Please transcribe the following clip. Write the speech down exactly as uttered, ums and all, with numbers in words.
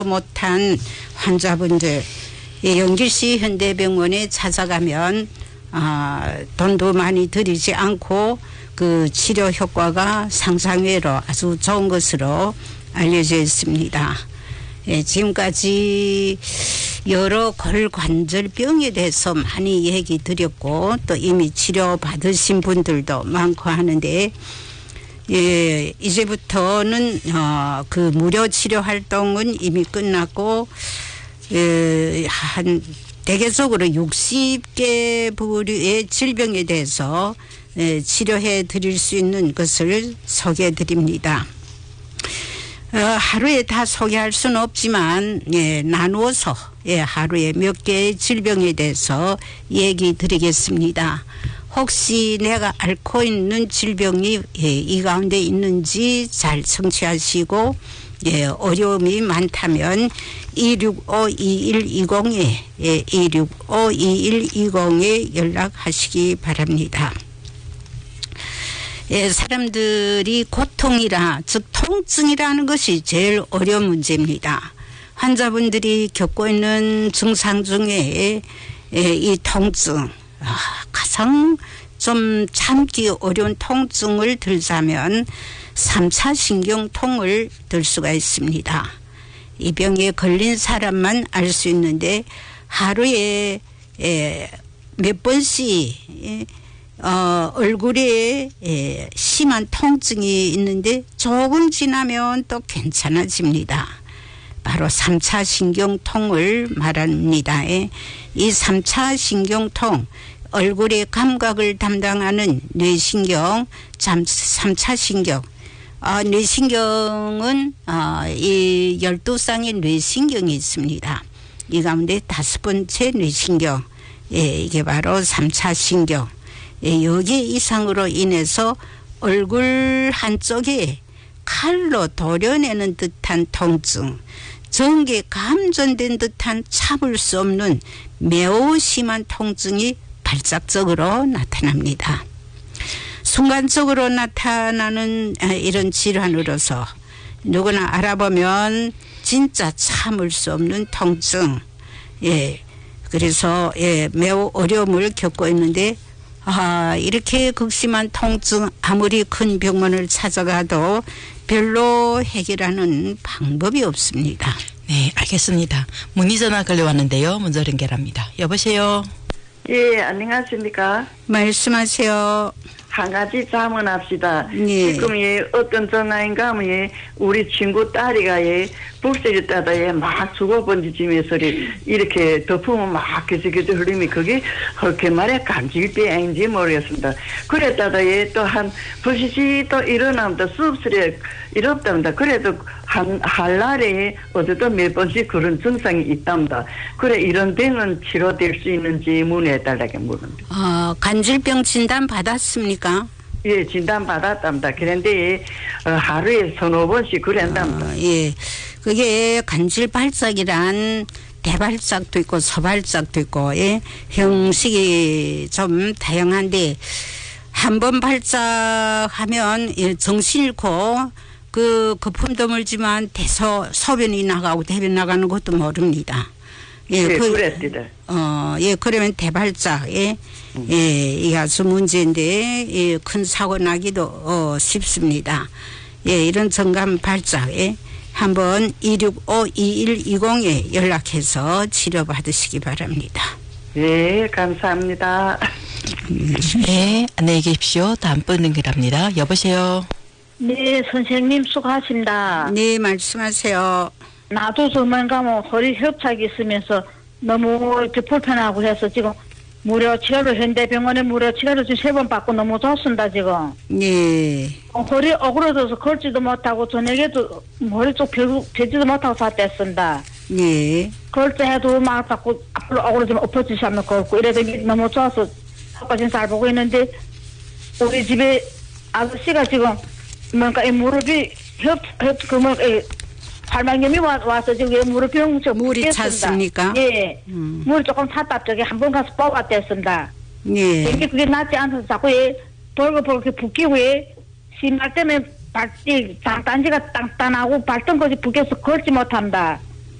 못한 환자분들, 영길시 현대병원에 찾아가면 아, 돈도 많이 들이지 않고 그 치료 효과가 상상외로 아주 좋은 것으로 알려져 있습니다. 예, 지금까지 여러 골관절병에 대해서 많이 얘기 드렸고 또 이미 치료 받으신 분들도 많고 하는데, 예, 이제부터는 어, 그 무료 치료 활동은 이미 끝났고, 예, 한 대개적으로 육십 개 부류의 질병에 대해서 예, 치료해 드릴 수 있는 것을 소개해 드립니다. 어, 하루에 다 소개할 수는 없지만 예, 나누어서 예, 하루에 몇 개의 질병에 대해서 얘기 드리겠습니다. 혹시 내가 앓고 있는 질병이 예, 이 가운데 있는지 잘 청취하시고, 예, 어려움이 많다면 이육오 이일이공에 예, 이육오 이일이공에 연락하시기 바랍니다. 예, 사람들이 고통이라, 즉 통증이라는 것이 제일 어려운 문제입니다. 환자분들이 겪고 있는 증상 중에 예, 이 통증, 아, 가장 좀 참기 어려운 통증을 들자면 삼 차 신경통을 들 수가 있습니다. 이 병에 걸린 사람만 알 수 있는데 하루에 예, 몇 번씩 예, 어, 얼굴에 예, 심한 통증이 있는데 조금 지나면 또 괜찮아집니다. 바로 삼 차 신경통을 말합니다. 예. 이 삼 차 신경통, 얼굴의 감각을 담당하는 뇌신경, 삼 차 신경. 아, 뇌신경은 아, 이 열두 쌍의 뇌신경이 있습니다. 이 가운데 다섯 번째 뇌신경, 예, 이게 바로 삼 차 신경. 예, 여기 이상으로 인해서 얼굴 한쪽에 칼로 도려내는 듯한 통증, 전기에 감전된 듯한 참을 수 없는 매우 심한 통증이 발작적으로 나타납니다. 순간적으로 나타나는 이런 질환으로서 누구나 알아보면 진짜 참을 수 없는 통증, 예, 그래서 예, 매우 어려움을 겪고 있는데, 아, 이렇게 극심한 통증, 아무리 큰 병원을 찾아가도 별로 해결하는 방법이 없습니다. 네, 알겠습니다. 문의전화 걸려왔는데요. 먼저 연결합니다. 여보세요. 예, 안녕하십니까. 말씀하세요. 한 가지 자문합시다. 예. 지금 예, 어떤 전화인가 하면 예, 우리 친구 딸이가 예, 북새를 따다 예, 막 죽어번지면서 이렇게 덮으면 막 계속해서 흐름이 그게 그렇게 말해 감질병인지 모르겠습니다. 그랬다가 예, 또 한 부시시 또 일어나면 수업실에 이렇답니다. 그래도 한, 할 날에 어쨌든 몇 번씩 그런 증상이 있답니다. 그래, 이런 병은 치료될 수 있는지 문의해달라고 물습니다. 어, 간질병 진단 받았습니까? 예, 진단 받았답니다. 그런데 어, 하루에 서너 번씩 그런답니다. 어, 예, 그게 간질 발작이란 대발작도 있고 서발작도 있고, 예, 형식이 좀 다양한데 한 번 발작하면 예, 정신 잃고 그 거품도 물지만 대소 소변이 나가고 대변 나가는 것도 모릅니다. 예, 네, 그, 그랬습니다. 어, 예, 그러면 대발작, 예, 음. 예, 이게 아주 문제인데, 예, 큰 사고 나기도, 어, 쉽습니다. 예, 이런 정감 발작, 예, 한번 이육오 이일이공에 연락해서 치료받으시기 바랍니다. 예, 감사합니다. 네, 안녕히 계십시오. 다음 분 연결합니다. 여보세요. 네, 선생님 수고하십니다. 네, 말씀하세요. 나도 조만간 허리 협착이 있으면서 너무 이렇게 불편하고 해서 지금 무료 치료를 현대병원에 무료 치료를 지금 세 번 받고 너무 좋습니다, 지금. 네. 어, 허리 오그러져서 걸지도 못하고 저녁에도 머리 쪽 펴, 펴지도 못하고 잤댔습니다. 네. 걸 때도 막 자꾸 앞으로 오그러지면 엎어지지 않는 걸고 이래도 너무 좋아서 아까 잘 보고 있는데 우리 집에 아저씨가 지금 뭔가 이 무릎이 협, 협, 그 뭐, 팔만염이 와서 지금 무릎 병 좀 물이 찼습니까? 예. 음. 물이 조금 찼다. 저기 한 번 가서 뽑았댔습니다. 예. 그게 그게 낫지 않아서 자꾸 예, 벌거벌거 붓기고 예, 심할 때는 발이 단지가 단단하고 발등까지 붓겨서 걸지 못한다.